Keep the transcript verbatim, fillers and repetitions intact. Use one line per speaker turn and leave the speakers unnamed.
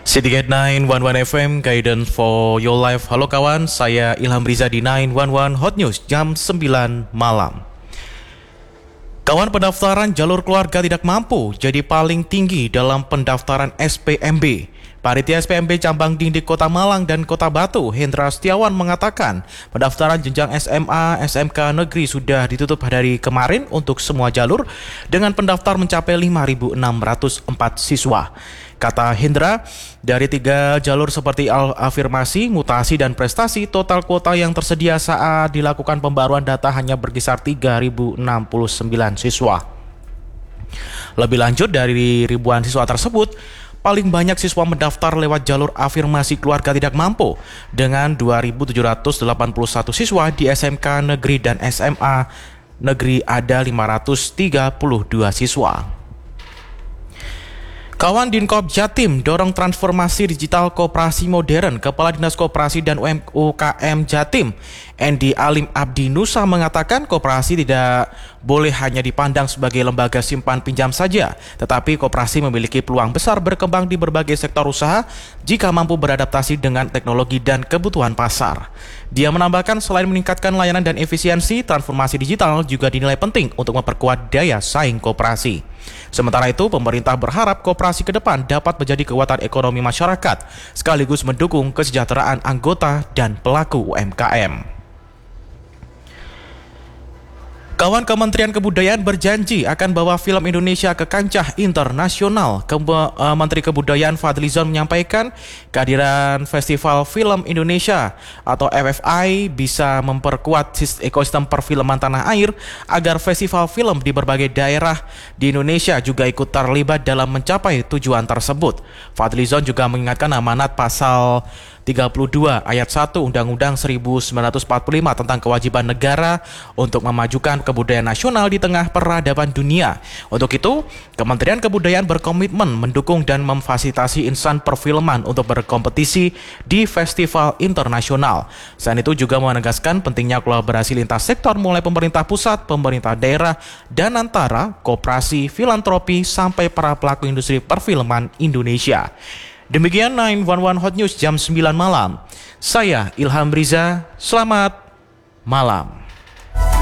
City Gate sembilan satu satu F M, Guidance for Your Life. Halo kawan, saya Ilham Riza di sembilan satu satu Hot News jam sembilan malam. Kawan, pendaftaran jalur keluarga tidak mampu jadi paling tinggi dalam pendaftaran S P M B. Panitia S P M B Cabang Dindik Kota Malang dan Kota Batu, Hendra Setiawan, mengatakan pendaftaran jenjang S M A, S M K negeri sudah ditutup dari kemarin untuk semua jalur dengan pendaftar mencapai lima ribu enam ratus empat siswa. Kata Hendra, dari tiga jalur seperti afirmasi, mutasi, dan prestasi, total kuota yang tersedia saat dilakukan pembaruan data hanya berkisar tiga ribu enam puluh sembilan siswa. Lebih lanjut, dari ribuan siswa tersebut, paling banyak siswa mendaftar lewat jalur afirmasi keluarga tidak mampu dengan dua ribu tujuh ratus delapan puluh satu siswa di S M K negeri dan S M A negeri ada lima ratus tiga puluh dua siswa. Kawan, Dinkop Jatim dorong transformasi digital koperasi modern. Kepala Dinas Koperasi dan U K M Jatim, Endi Alim Abdi Nusa, mengatakan koperasi tidak boleh hanya dipandang sebagai lembaga simpan pinjam saja, tetapi koperasi memiliki peluang besar berkembang di berbagai sektor usaha jika mampu beradaptasi dengan teknologi dan kebutuhan pasar. Dia menambahkan, selain meningkatkan layanan dan efisiensi, transformasi digital juga dinilai penting untuk memperkuat daya saing koperasi. Sementara itu, pemerintah berharap koperasi ke depan dapat menjadi kekuatan ekonomi masyarakat, sekaligus mendukung kesejahteraan anggota dan pelaku U M K M. Kawan, Kementerian Kebudayaan berjanji akan bawa film Indonesia ke kancah internasional. Kebe- uh, Menteri Kebudayaan Fadlizon menyampaikan kehadiran Festival Film Indonesia atau F F I bisa memperkuat ekosistem perfilman tanah air agar festival film di berbagai daerah di Indonesia juga ikut terlibat dalam mencapai tujuan tersebut. Fadlizon juga mengingatkan amanat pasal tiga puluh dua ayat satu Undang-Undang seribu sembilan ratus empat puluh lima tentang kewajiban negara untuk memajukan kebudayaan nasional di tengah peradaban dunia. Untuk itu, Kementerian Kebudayaan berkomitmen mendukung dan memfasilitasi insan perfilman untuk berkompetisi di festival internasional. Selain itu juga menegaskan pentingnya kolaborasi lintas sektor mulai pemerintah pusat, pemerintah daerah, dan antara koperasi, filantropi, sampai para pelaku industri perfilman Indonesia. Demikian sembilan satu satu Hot News jam sembilan malam. Saya Ilham Riza, selamat malam.